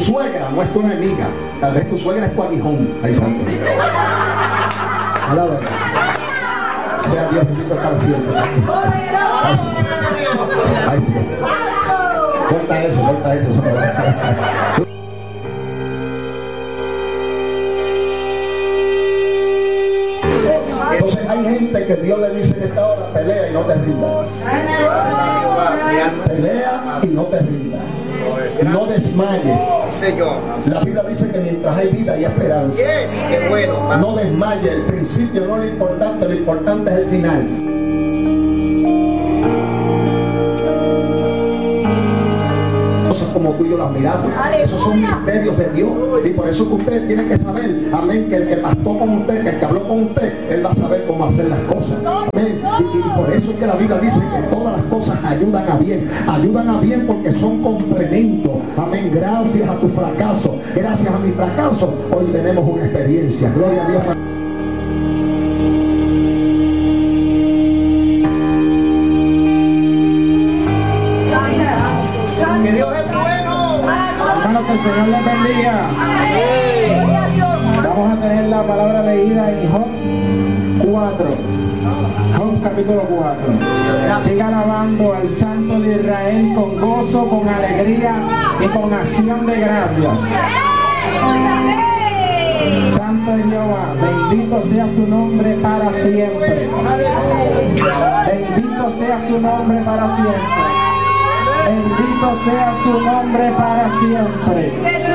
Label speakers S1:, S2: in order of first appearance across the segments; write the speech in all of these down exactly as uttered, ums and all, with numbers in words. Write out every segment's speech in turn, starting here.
S1: suegra no es tu enemiga, tal vez tu suegra es tu aguijón. Ay, santo. A la verdad. Sea Dios bendito para siempre. Ay, sí. Ay, sí. Corta eso, corta eso. eso no Entonces hay gente que Dios le dice en esta hora: pelea y no te rindas. Pelea y no te rindas. No desmayes. La Biblia dice que mientras hay vida hay esperanza. No desmayes. El principio no es lo importante, lo importante es el final. Como tú y yo las miramos, esos son misterios de Dios, y por eso que usted tiene que saber, amén, que el que pastó con usted, que el que habló con usted, él va a saber cómo hacer las cosas, amén, y, y por eso es que la Biblia dice que todas las cosas ayudan a bien, ayudan a bien porque son complementos, amén. Gracias a tu fracaso, gracias a mi fracaso, hoy tenemos una experiencia, gloria a Dios.
S2: Que el Señor les bendiga. Vamos a tener la palabra leída en Job cuatro. Job capítulo cuatro. Siga alabando al Santo de Israel con gozo, con alegría y con acción de gracias. Santo es Jehová, bendito sea su nombre para siempre. Bendito sea su nombre para siempre. Bendito sea su nombre para siempre.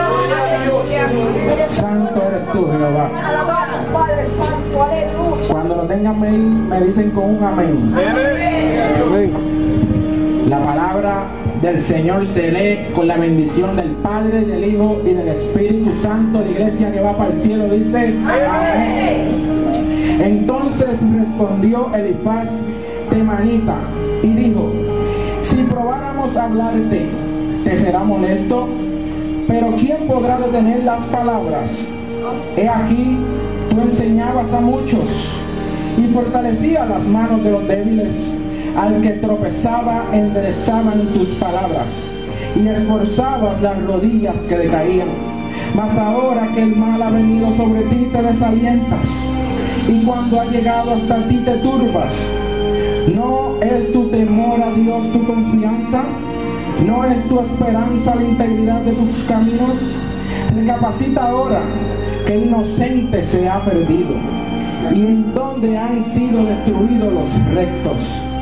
S2: Santo eres tú, Jehová. Cuando lo tengan me, me dicen con un amén. La palabra del Señor se lee con la bendición del Padre, del Hijo y del Espíritu Santo. La iglesia que va para el cielo dice amén. Entonces respondió Elifaz temanita y dijo: si probáramos hablarte, ¿te será molesto? Pero ¿quién podrá detener las palabras? He aquí, tú enseñabas a muchos y fortalecías las manos de los débiles. Al que tropezaba, enderezaban tus palabras y esforzabas las rodillas que decaían. Mas ahora que el mal ha venido sobre ti, te desalientas, y cuando ha llegado hasta ti, te turbas. ¿No es tu temor a Dios tu confianza? ¿No es tu esperanza la integridad de tus caminos? Recapacita ahora que inocente se ha perdido, y en dónde han sido destruidos los rectos.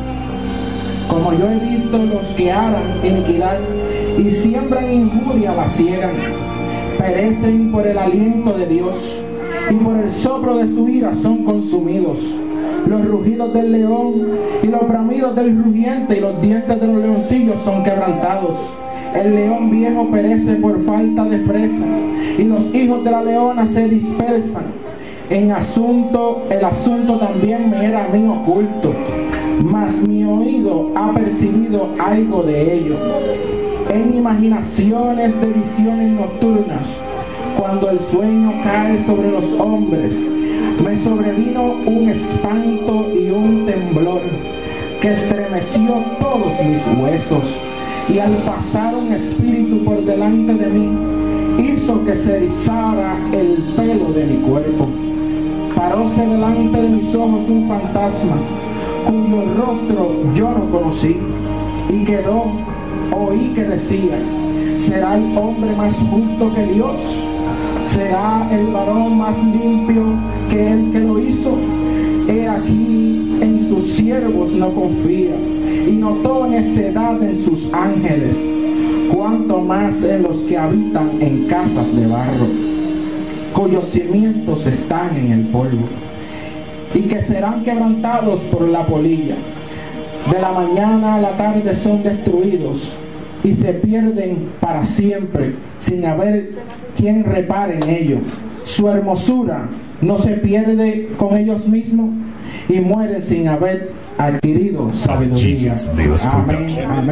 S2: Como yo he visto los que aran iniquidad y siembran injuria la ciegan, perecen por el aliento de Dios, y por el soplo de su ira son consumidos. Los rugidos del león y los bramidos del rugiente y los dientes de los leoncillos son quebrantados. El león viejo perece por falta de presa, y los hijos de la leona se dispersan. En asunto, el asunto también me era a mí oculto, mas mi oído ha percibido algo de ello. En imaginaciones de visiones nocturnas, cuando el sueño cae sobre los hombres, me sobrevino un espanto y un temblor que estremeció todos mis huesos, y al pasar un espíritu por delante de mí, hizo que se erizara el pelo de mi cuerpo. Paróse delante de mis ojos un fantasma, cuyo rostro yo no conocí, y quedó, oí que decía: ¿será el hombre más justo que Dios? ¿Será el varón más limpio que el que lo hizo? He aquí, en sus siervos no confía, y notó necedad en sus ángeles, cuanto más en los que habitan en casas de barro, cuyos cimientos están en el polvo, y que serán quebrantados por la polilla. De la mañana a la tarde son destruidos, y se pierden para siempre, sin haber quien repare en ellos. Su hermosura no se pierde con ellos mismos, y mueren sin haber adquirido sabiduría. Amén, amén.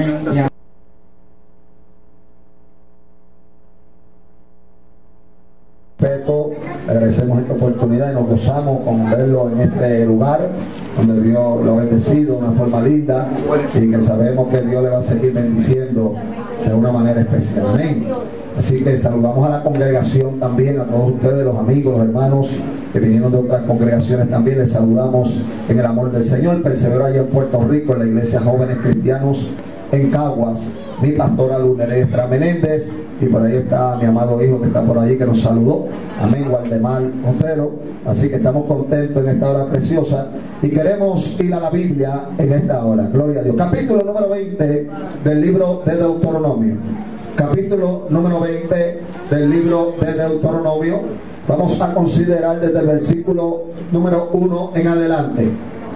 S1: Respeto, agradecemos esta oportunidad y nos gozamos con verlo en este lugar donde Dios lo ha bendecido de una forma linda, y que sabemos que Dios le va a seguir bendiciendo de una manera especial. Amén. Así que saludamos a la congregación también, a todos ustedes, los amigos, los hermanos que vinieron de otras congregaciones también. Les saludamos en el amor del Señor. Persevero allá en Puerto Rico, en la iglesia Jóvenes Cristianos en Caguas. Mi pastora Lunerestra Menéndez, y por ahí está mi amado hijo que está por ahí, que nos saludó. Amén, Waldemar Otero. Así que estamos contentos en esta hora preciosa y queremos ir a la Biblia en esta hora. Gloria a Dios. Capítulo número veinte del libro de Deuteronomio. Capítulo número veinte del libro de Deuteronomio. Vamos a considerar desde el versículo número uno en adelante.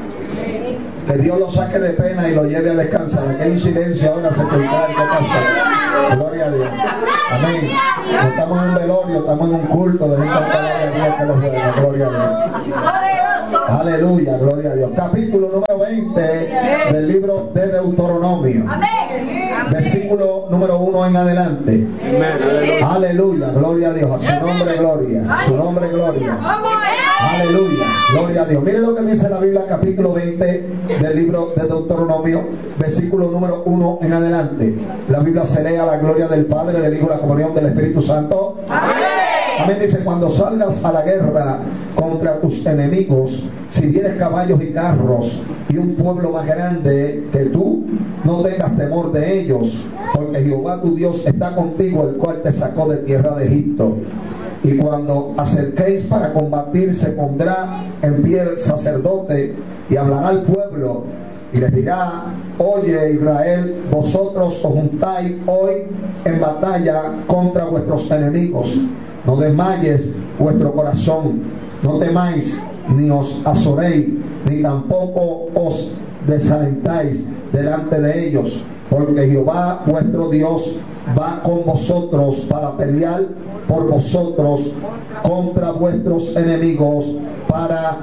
S1: Que Dios lo saque de pena y lo lleve a descansar. Aquí hay un silencio ahora sepulcral. ¿Qué pasa? Gloria a Dios. Amén. No estamos en un velorio, estamos en un culto de gente que gloria a Dios, que los buena. Gloria a Dios. Aleluya, gloria a Dios. Capítulo número veinte del libro de Deuteronomio. Versículo número uno en adelante. Aleluya, gloria a Dios. A su nombre, gloria. A su nombre, gloria. Aleluya, gloria a Dios. Mire lo que dice la Biblia, capítulo veinte del libro de Deuteronomio, versículo número uno en adelante. La Biblia se lee a la gloria del Padre, del Hijo y la comunión del Espíritu Santo. Amén. Amén. Dice: cuando salgas a la guerra contra tus enemigos, si vieres caballos y carros y un pueblo más grande que tú, no tengas temor de ellos, porque Jehová tu Dios está contigo, el cual te sacó de tierra de Egipto. Y cuando acerquéis para combatir, se pondrá en pie el sacerdote y hablará al pueblo y les dirá: oye Israel, vosotros os juntáis hoy en batalla contra vuestros enemigos. No desmayes vuestro corazón, no temáis, ni os azoréis, ni tampoco os desalentáis delante de ellos, porque Jehová vuestro Dios va con vosotros para pelear por vosotros contra vuestros enemigos, para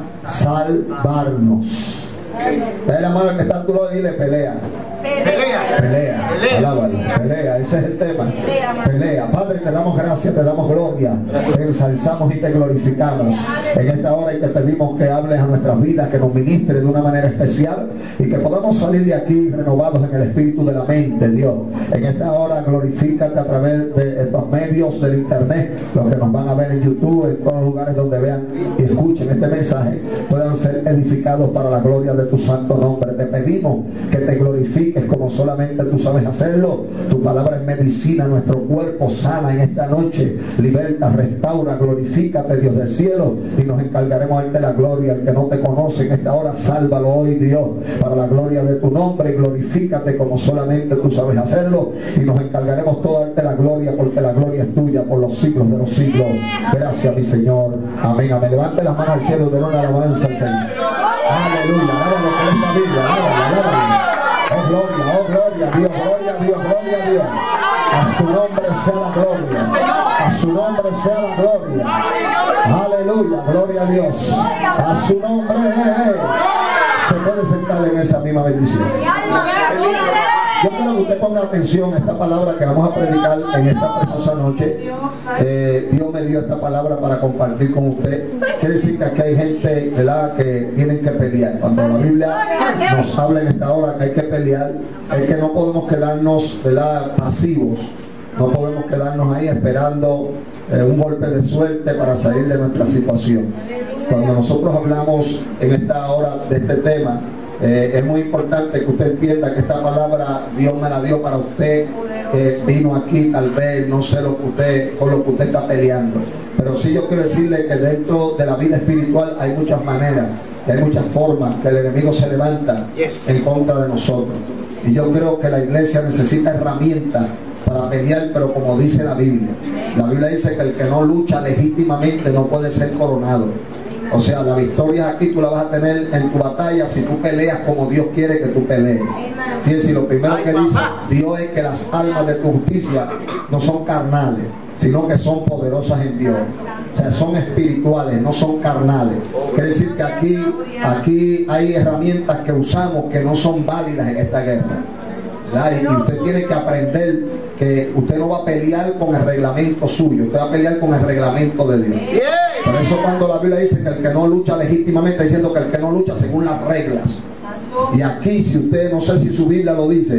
S1: salvarnos. Dale la mano al que está a tu lado y dile: pelea. Pelea. Pelea. Alábalo. Pelea. Ese es el tema. Pelea. Padre, te damos gracias, te damos gloria. Te ensalzamos y te glorificamos. En esta hora y te pedimos que hables a nuestras vidas, que nos ministres de una manera especial y que podamos salir de aquí renovados en el espíritu de la mente, Dios. En esta hora glorifícate a través de estos medios del internet, los que nos van a ver en YouTube, en todos los lugares donde vean y escuchen este mensaje, puedan ser edificados para la gloria de tu santo nombre. Te pedimos que te glorifiques como solamente tú sabes hacerlo. Tu palabra es medicina, nuestro cuerpo sana en esta noche. Liberta, restaura, glorifícate, Dios del cielo, y nos encargaremos de darte la gloria. El que no te conoce en esta hora, sálvalo hoy, Dios, para la gloria de tu nombre. Glorifícate como solamente tú sabes hacerlo, y nos encargaremos toda darte la gloria, porque la gloria es tuya por los siglos de los siglos. Gracias, mi Señor. Amén, amén. Levante las manos al cielo y den una alabanza al Señor. Aleluya. Alábalo con esta Biblia. Alábalo, alábalo. Oh gloria, oh gloria, Dios, gloria a Dios, gloria a Dios. A su nombre sea la gloria. A su nombre sea la gloria. Aleluya, gloria a Dios. A su nombre. Se puede sentar en esa misma bendición. Yo quiero que usted ponga atención a esta palabra que vamos a predicar en esta preciosa noche. Eh, Dios me dio esta palabra para compartir con usted. Quiere decir que aquí hay gente, ¿verdad?, que tienen que pelear. Cuando la Biblia nos habla en esta hora que hay que pelear, es que no podemos quedarnos, ¿verdad?, pasivos. No podemos quedarnos ahí esperando eh, un golpe de suerte para salir de nuestra situación. Cuando nosotros hablamos en esta hora de este tema, Eh, es muy importante que usted entienda que esta palabra Dios me la dio para usted, que vino aquí, tal vez no sé lo que usted, con lo que usted está peleando, pero sí yo quiero decirle que dentro de la vida espiritual hay muchas maneras, hay muchas formas que el enemigo se levanta en contra de nosotros, y yo creo que la iglesia necesita herramientas para pelear, pero como dice la Biblia, la Biblia dice que el que no lucha legítimamente no puede ser coronado. O sea, la victoria aquí tú la vas a tener en tu batalla si tú peleas como Dios quiere que tú pelees. Fíjense, lo primero que dice Dios es que las armas de tu justicia no son carnales, sino que son poderosas en Dios. O sea, son espirituales, no son carnales. Quiere decir que aquí, aquí hay herramientas que usamos que no son válidas en esta guerra. ¿Verdad? Y usted tiene que aprender que usted no va a pelear con el reglamento suyo, usted va a pelear con el reglamento de Dios. Por eso cuando la Biblia dice que el que no lucha legítimamente, está diciendo que el que no lucha según las reglas. Y aquí, si usted, no sé si su Biblia lo dice,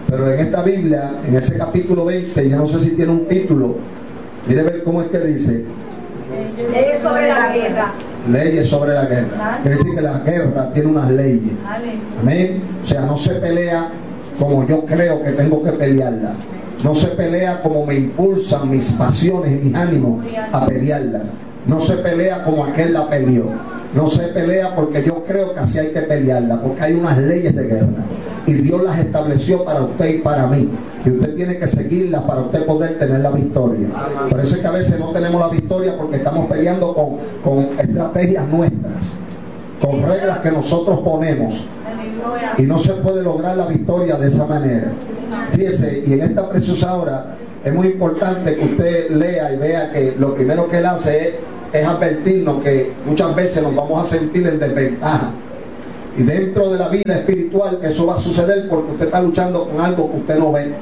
S1: Pero en esta Biblia, en ese capítulo veinte, yo no sé si tiene un título. Mire ver cómo es que dice.
S3: Leyes sobre la guerra.
S1: Leyes sobre la guerra. Quiere decir que la guerra tiene unas leyes. Amén. O sea, no se pelea como yo creo que tengo que pelearla. No se pelea como me impulsan mis pasiones y mis ánimos a pelearla. No se pelea como aquel la peleó. No se pelea porque yo creo que así hay que pelearla, porque hay unas leyes de guerra y Dios las estableció para usted y para mí, y usted tiene que seguirlas para usted poder tener la victoria. Por eso es que a veces no tenemos la victoria, porque estamos peleando con, con estrategias nuestras, con reglas que nosotros ponemos, y no se puede lograr la victoria de esa manera. Fíjese, y en esta preciosa hora es muy importante que usted lea y vea que lo primero que él hace es es advertirnos que muchas veces nos vamos a sentir en desventaja, y dentro de la vida espiritual eso va a suceder porque usted está luchando con algo que usted no ve,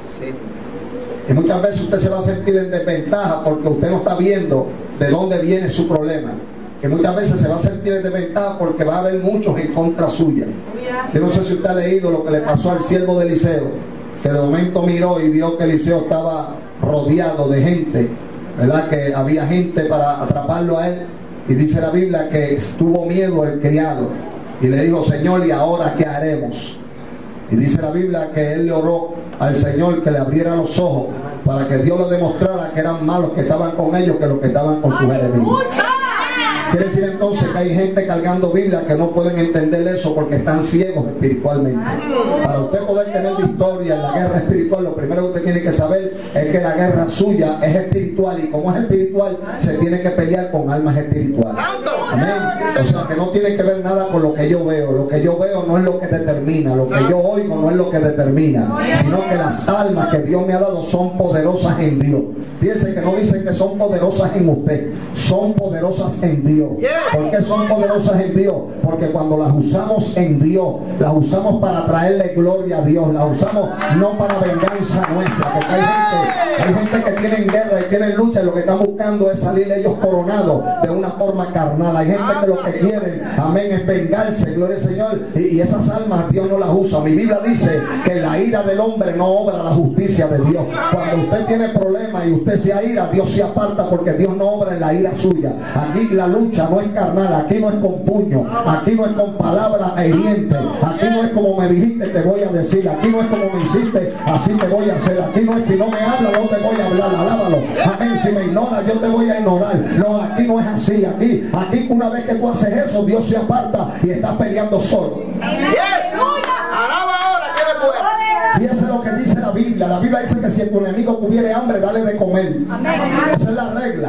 S1: y muchas veces usted se va a sentir en desventaja porque usted no está viendo de dónde viene su problema, que muchas veces se va a sentir en desventaja porque va a haber muchos en contra suya. Yo no sé si usted ha leído lo que le pasó al siervo de Eliseo, que de momento miró y vio que Eliseo estaba rodeado de gente, ¿verdad? Que había gente para atraparlo a él, y dice la Biblia que tuvo miedo el criado y le dijo: Señor, ¿y ahora qué haremos? Y dice la Biblia que él le oró al Señor que le abriera los ojos para que Dios le demostrara que eran malos que estaban con ellos que los que estaban con sus enemigos. Quiere decir entonces que hay gente cargando Biblia que no pueden entender eso porque están ciegos espiritualmente. Para usted poder tener victoria en la guerra espiritual, lo primero que usted tiene que saber es que la guerra suya es espiritual, y como es espiritual, se tiene que pelear con almas espirituales. Amén. O sea, que no tiene que ver nada con lo que yo veo. Lo que yo veo no es lo que determina, lo que yo oigo no es lo que determina, sino que las almas que Dios me ha dado son poderosas en Dios. Fíjense que no dicen que son poderosas en usted, son poderosas en Dios. ¿Por qué son poderosas en Dios? Porque cuando las usamos en Dios, las usamos para traerle gloria a Dios, las usamos no para venganza nuestra, porque hay gente, hay gente que tienen guerra y tienen lucha, y lo que están buscando es salir ellos coronados de una forma carnal. Hay gente que lo que quieren, amén, es vengarse, gloria al Señor, y, y esas almas Dios no las usa. Mi Biblia dice que la ira del hombre no obra la justicia de Dios. Cuando usted tiene problemas y usted se aira, Dios se aparta, porque Dios no obra en la ira suya. Aquí la lucha no es carnal, aquí no es con puño, aquí no es con palabras hirientes, aquí no es como me dijiste te voy a decir, aquí no es como me hiciste así te voy a hacer, aquí no es si no me hablas no te voy a hablar, alábalo, amén, si me ignoras yo te voy a ignorar, no, aquí no es así, aquí, aquí una vez que tú haces eso Dios se aparta y estás peleando solo. Y eso es lo que dice la Biblia. La Biblia dice que si tu enemigo tuviere hambre, dale de comer. Esa es la regla.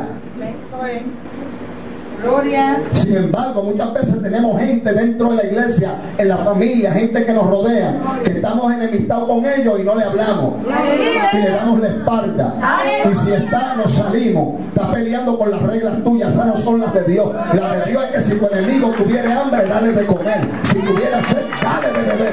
S3: Gloria.
S1: Sin embargo, muchas veces tenemos gente dentro de la iglesia, en la familia, gente que nos rodea, que estamos enemistados con ellos y no le hablamos, y le damos la espalda, y si está, nos salimos. Estás peleando con las reglas tuyas, esas no son las de Dios. Las de Dios es que si tu enemigo tuviere hambre, dale de comer, si tuviera sed, dale de beber.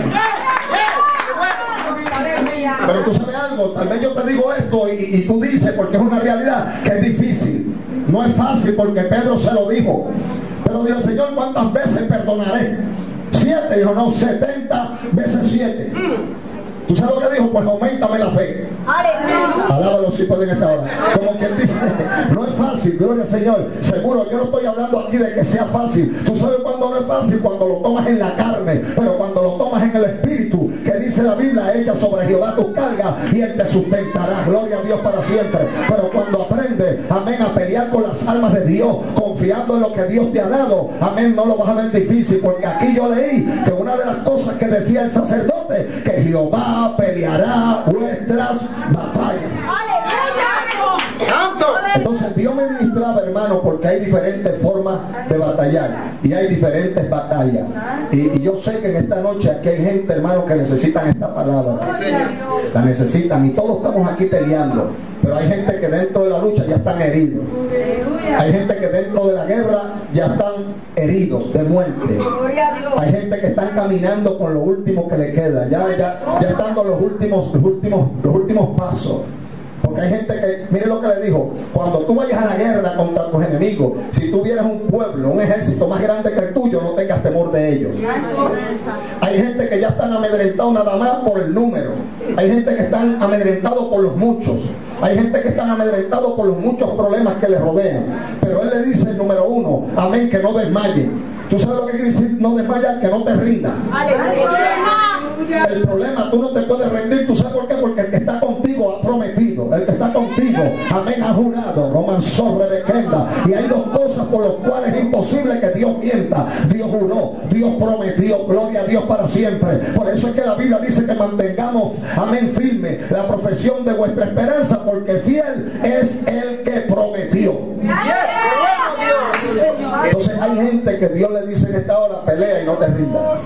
S1: Pero tú sabes algo, tal vez yo te digo esto y, y tú dices, porque es una realidad, que es difícil. No es fácil, porque Pedro se lo dijo. Pero dijo: Señor, ¿cuántas veces perdonaré? Siete. Dijo: no, setenta veces siete. ¿Tú sabes lo que dijo? Pues aumentame la fe. Alábalo si pueden esta hora. Como quien dice, no es fácil, gloria al Señor. Seguro, yo no estoy hablando aquí de que sea fácil. Tú sabes cuando no es fácil, cuando lo tomas en la carne, pero cuando lo tomas en el espíritu, que dice la Biblia: echa sobre Jehová tus cargas y él te sustentará. Gloria a Dios para siempre. Pero cuando aprendes, amén, a pelear con las almas de Dios, confiando en lo que Dios te ha dado, amén, no lo vas a ver difícil, porque aquí yo leí que una de las cosas que decía el sacerdote, que Jehová peleará vuestras batallas. Entonces Dios me ministraba, hermano, porque hay diferentes formas de batallar y hay diferentes batallas, y, y yo sé que en esta noche aquí hay gente, hermano, que necesitan esta palabra, la necesitan, y todos estamos aquí peleando, pero hay gente que dentro de la lucha ya están heridos, hay gente que dentro de la guerra ya están heridos de muerte, hay gente que están caminando con lo último que le queda, ya, ya, ya están con los últimos, los últimos, los últimos pasos. Porque hay gente que, mire lo que le dijo, cuando tú vayas a la guerra contra tus enemigos, si tú vieras un pueblo, un ejército más grande que el tuyo, no tengas temor de ellos. Hay gente que ya están amedrentados nada más por el número. Hay gente que están amedrentados por los muchos. Hay gente que están amedrentados por los muchos problemas que les rodean. Pero Él le dice, número uno, amén, que no desmaye. ¿Tú sabes lo que quiere decir no desmayar? Que no te rinda. El problema, tú no te puedes rendir. ¿Tú sabes por qué? Porque el que está contigo ha prometido. El que está contigo, amén, ha jurado. Romanzón, Rebequenda. Y hay dos cosas por las cuales es imposible que Dios mienta. Dios juró, Dios prometió. Gloria a Dios para siempre. Por eso es que la Biblia dice que mantengamos, amén, firme la profesión de vuestra esperanza, porque fiel es el que prometió. Entonces hay gente que Dios le dice en esta hora: pelea y no te rindas.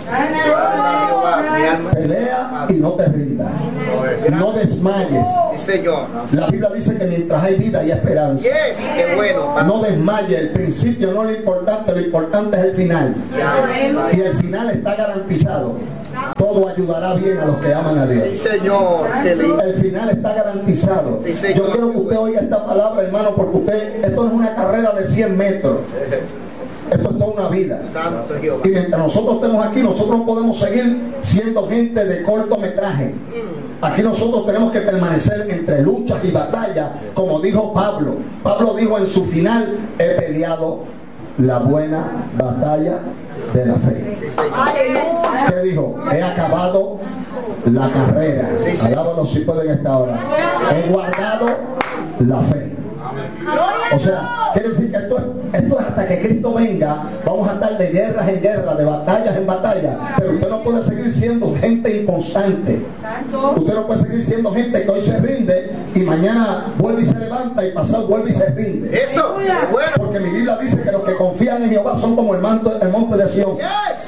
S1: Pelea y no te rindas. No desmayes. La Biblia dice que mientras hay vida hay esperanza. No desmayes. El principio no es lo importante, lo importante es el final. Y el final está garantizado. Todo ayudará bien a los que aman a Dios.
S4: Sí, Señor.
S1: El final está garantizado.
S4: Sí, señor.
S1: Yo quiero que usted oiga esta palabra, hermano, porque usted, esto no es una carrera de cien metros. Esto es toda una vida.
S4: Santo Jehová.
S1: Y mientras nosotros estemos aquí, nosotros no podemos seguir siendo gente de cortometraje. Aquí nosotros tenemos que permanecer entre luchas y batallas, como dijo Pablo. Pablo dijo en su final: he peleado la buena batalla de la fe. ¿Qué dijo? He acabado la carrera. Alábalo si pueden esta hora. He guardado la fe. O sea, quiere decir que esto es, esto es hasta que Cristo venga. Vamos a estar de guerras en guerras, de batallas en batallas. Pero usted no puede seguir siendo gente inconstante. Usted no puede seguir siendo gente que hoy se rinde y mañana vuelve y se levanta y pasado vuelve y se rinde.
S4: Eso, bueno.
S1: Porque mi Biblia dice que los que confían en Jehová son como el, manto, el monte de Sión.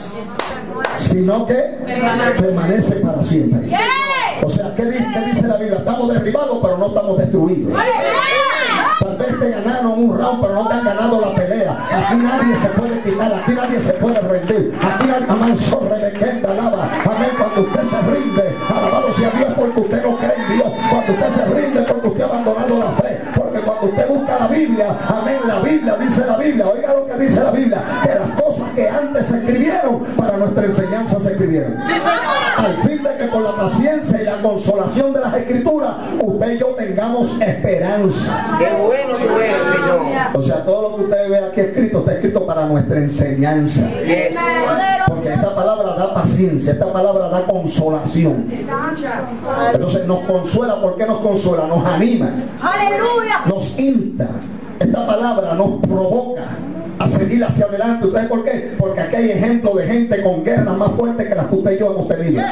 S1: Sino que permanece para siempre. O sea, ¿qué dice, ¿qué dice la Biblia? Estamos derribados, pero no estamos destruidos. Tal vez te ganaron un round, pero no te han ganado la pelea. Aquí nadie se puede quitar, aquí nadie se puede rendir. Aquí nadie, amén, son Rebequenda, alaba. Amén, cuando usted se rinde, alabado sea Dios, porque usted no cree en Dios. Cuando usted se rinde, porque usted ha abandonado la fe. Porque cuando usted busca la Biblia, amén, la Biblia, dice la Biblia, oiga lo que dice la Biblia, que las cosas que antes se escribieron, para nuestra enseñanza se escribieron.
S4: Sí, señor.
S1: Al fin de que por la paciencia y la consolación de las Escrituras, usted y yo tengamos esperanza.
S4: Qué bueno tú eres, Señor.
S1: O sea, todo lo que usted ve aquí escrito está escrito para nuestra enseñanza.
S4: Yes.
S1: Porque esta palabra da paciencia, esta palabra da consolación. Entonces nos consuela. ¿Por qué nos consuela? Nos anima.
S3: Aleluya.
S1: Nos insta. Esta palabra nos provoca a seguir hacia adelante. ¿Ustedes por qué? Porque aquí hay ejemplos de gente con guerras más fuertes que las que usted y yo hemos tenido.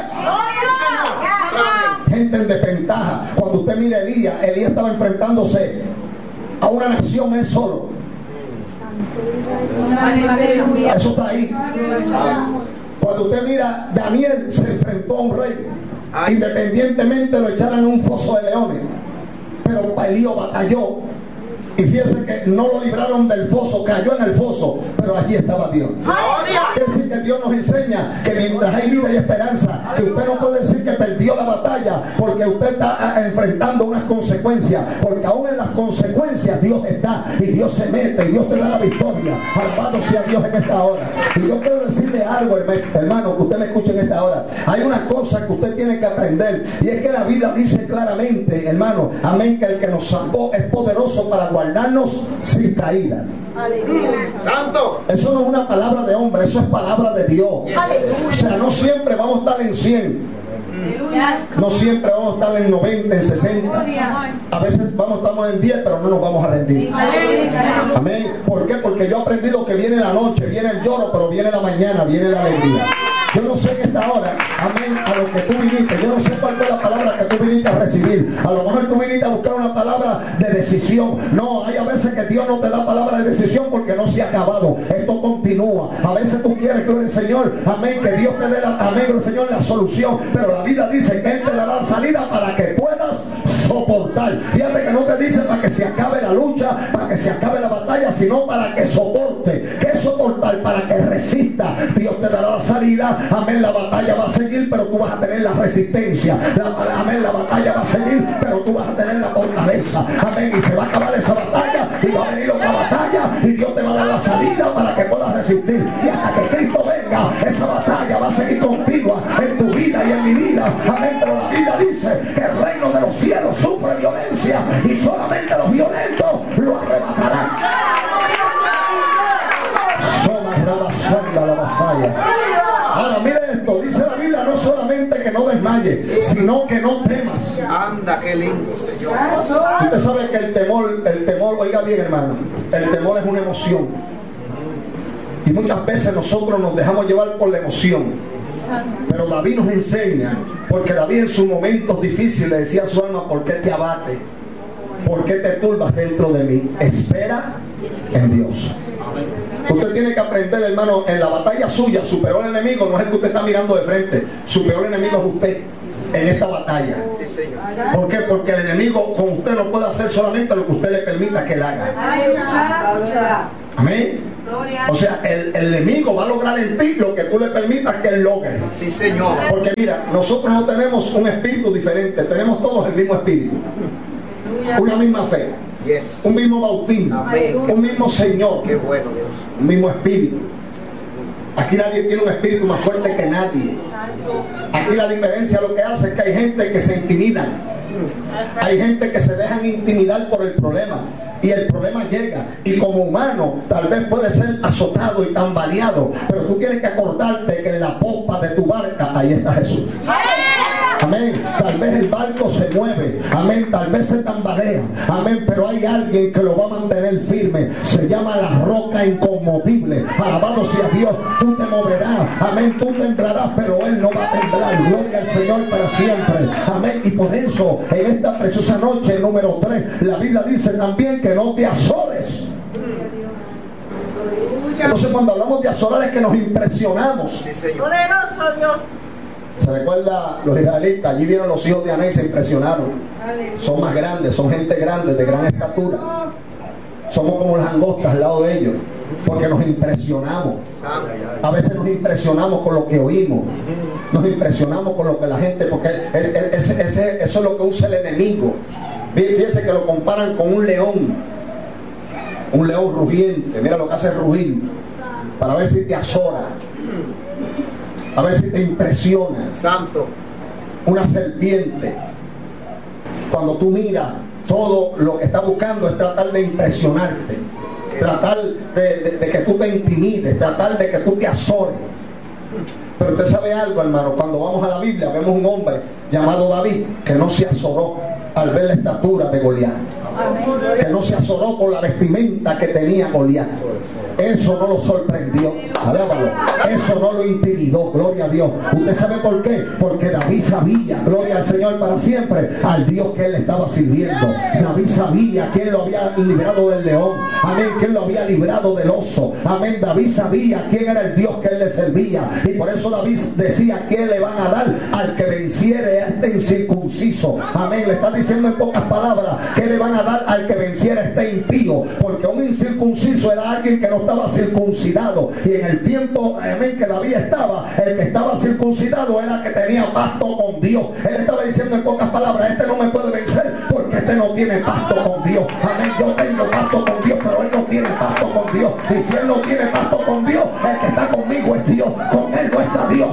S1: Gente en desventaja. Cuando usted mira a Elías, Elías estaba enfrentándose a una nación él solo. Eso está ahí. Cuando usted mira, Daniel se enfrentó a un rey. Independientemente lo echaran en un foso de leones. Pero Elías batalló. Y fíjense que no lo libraron del foso, cayó en el foso, pero allí estaba Dios. Quiere decir que Dios nos enseña que mientras hay vida y esperanza, que usted no puede decir que perdió la batalla, porque usted está enfrentando unas consecuencias, porque aún en las consecuencias Dios está, y Dios se mete, y Dios te da la victoria. Alabado sea Dios en esta hora. Y yo quiero decirle algo, hermano, que usted me escuche en esta hora. Hay una cosa que usted tiene que aprender, y es que la Biblia dice claramente, hermano, amén, que el que nos salvó es poderoso para guardar darnos sin caída.
S3: Aleluya.
S4: Santo.
S1: Eso no es una palabra de hombre, eso es palabra de Dios. O sea, no siempre vamos a estar en cien. No siempre vamos a estar en noventa, en sesenta. A veces vamos, estamos en diez, pero no nos vamos a rendir. Amén. ¿Por qué? Porque yo he aprendido que viene la noche, viene el lloro, pero viene la mañana, viene la alegría. Yo no sé en esta hora, amén, a lo que tú viniste. Yo no sé cuál fue la palabra que tú viniste a recibir. A lo mejor tú viniste a buscar una palabra de decisión. No, hay a veces que Dios no te da palabra de decisión porque no se ha acabado. Esto continúa. A veces tú quieres, gloria al Señor, amén, que Dios te dé la, amén, gloria al Señor, la solución. Pero la Biblia dice que Él te dará salida para que puedas soportar. Fíjate que no te dice para que se acabe la lucha, para que se acabe la batalla, sino para que soporte. ¿Qué es soportar? Para que resista. Dios te dará la salida. Amén, la batalla va a seguir, pero tú vas a tener la resistencia. La, amén, la batalla va a seguir, pero tú vas a tener la fortaleza. Amén, y se va a acabar esa batalla y va a venir otra batalla y Dios te va a dar la salida para que puedas resistir. Y hasta que Cristo venga, esa batalla va a seguir continua en tu vida, vida y en mi vida. Amén. Pero la Biblia dice que el reino de los cielos sufre violencia y solamente los violentos lo arrebatarán. Soma rara santa la vasalla. Ahora mire esto, dice la Biblia no solamente que no desmayes, sino que no temas.
S4: Anda, qué lindo, Señor.
S1: Usted sabe que el temor, el temor, oiga bien hermano, el temor es una emoción. Y muchas veces nosotros nos dejamos llevar por la emoción. Pero David nos enseña, porque David en sus momentos difíciles decía a su alma, ¿por qué te abate? ¿Por qué te turbas dentro de mí? Espera en Dios. Usted tiene que aprender, hermano, en la batalla suya, su peor enemigo no es el que usted está mirando de frente. Su peor enemigo es usted en esta batalla. ¿Por qué? Porque el enemigo con usted no puede hacer solamente lo que usted le permita que él haga. Amén. O sea, el, el enemigo va a lograr en ti lo que tú le permitas que él logre.
S4: Sí, Señor.
S1: Porque mira, nosotros no tenemos un espíritu diferente, tenemos todos el mismo espíritu, una misma fe,
S4: Yes.
S1: un mismo bautismo,
S4: Amén.
S1: un mismo Señor,
S4: Qué bueno, Dios.
S1: un mismo espíritu. Aquí nadie tiene un espíritu más fuerte que nadie. Aquí la diferencia lo que hace es que hay gente que se intimidan, hay gente que se dejan intimidar por el problema. Y el problema llega, y como humano tal vez puede ser azotado y tambaleado, pero tú tienes que acordarte que en la popa de tu barca ahí está Jesús. Amén. Tal vez el barco se mueve, amén, tal vez se tambalea, amén, pero hay alguien que lo va a mantener firme. Se llama la roca inconmovible. Alabado sea Dios. Tú te moverás, amén, tú temblarás, pero él no va a temblar. Gloria al Señor para siempre, amén. Y por eso en esta preciosa noche número tres, la Biblia dice también que no te azores. Entonces cuando hablamos de azorar es que nos impresionamos.
S4: Sí, Señor.
S3: Poderoso Dios.
S1: Se recuerda los israelitas, allí vieron los hijos de Aná y se impresionaron. Son más grandes, son gente grande, de gran estatura. Somos como las langostas al lado de ellos, porque nos impresionamos. A veces nos impresionamos con lo que oímos, nos impresionamos con lo que la gente, porque ese, ese, eso es lo que usa el enemigo. Fíjense que lo comparan con un león, un león rugiente. Mira lo que hace rugir, para ver si te azora, a ver si te impresiona.
S4: Santo.
S1: Una serpiente, cuando tú miras, todo lo que está buscando es tratar de impresionarte, tratar de, de, de que tú te intimides, tratar de que tú te azores. Pero usted sabe algo, hermano, cuando vamos a la Biblia vemos un hombre llamado David que no se azoró al ver la estatura de Goliat, que no se azoró por la vestimenta que tenía Goliat. Eso no lo sorprendió, alábalo. Eso no lo intimidó, gloria a Dios. ¿Usted sabe por qué? Porque David sabía, gloria al Señor para siempre, al Dios que él estaba sirviendo. David sabía quién lo había librado del león, amén, quién lo había librado del oso, amén. David sabía quién era el Dios que él le servía, y por eso David decía: ¿quién le van a dar al que venciere a este incircunciso? Amén. Le está diciendo en pocas palabras: ¿qué le van a dar al que venciera a este impío? Porque un incircunciso era alguien que no estaba circuncidado, y en el tiempo, amén, que David estaba, el que estaba circuncidado era el que tenía pacto con Dios. Él estaba diciendo en pocas palabras: este no me puede vencer porque este no tiene pacto con Dios. Amén. Yo tengo pacto con Dios, pero él no tiene pacto con Dios, y si él no tiene pacto con Dios, el que está conmigo es Dios, con él no está Dios.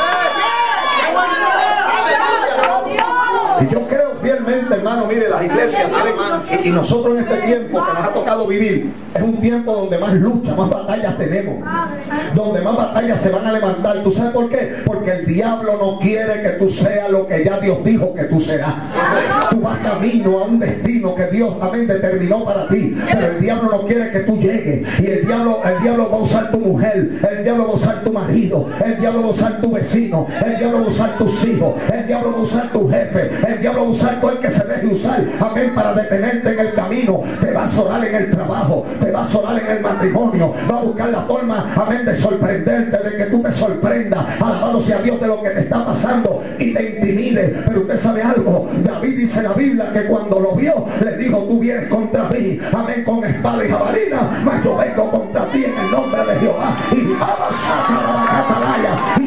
S1: Y yo creo fielmente, hermano, mire, las iglesias tienen, y, y nosotros en este tiempo que nos ha tocado vivir, es un tiempo donde más lucha, más batallas tenemos, donde más batallas se van a levantar. ¿Tú sabes por qué? Porque el diablo no quiere que tú seas lo que ya Dios dijo que tú serás. Tú vas camino a un destino que Dios, amén, determinó para ti, pero el diablo no quiere que tú llegues, y el diablo, el diablo va a usar tu mujer, el diablo va a usar tu marido, el diablo va a usar tu vecino, el diablo va a usar tus hijos, el diablo va a usar tu jefe, el diablo va a usar todo el que se deje usar, amén, para detenerte en el camino. Te va a azorar en el trabajo, te va a azorar en el matrimonio, va a buscar la forma, amén, de sorprenderte, de que tú te sorprendas, alabado sea Dios, de lo que te está pasando y te intimide. Pero usted sabe algo, David dice en la Biblia que cuando lo vio, le dijo: tú vienes contra mí, amén, con espada y jabalina, mas yo vengo contra ti en el nombre de Jehová. Y